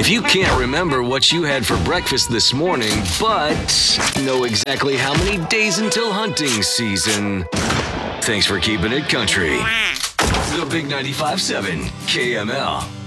If you can't remember what you had for breakfast this morning, but know exactly how many days until hunting season, thanks for keeping it country. The Big 95.7 KML.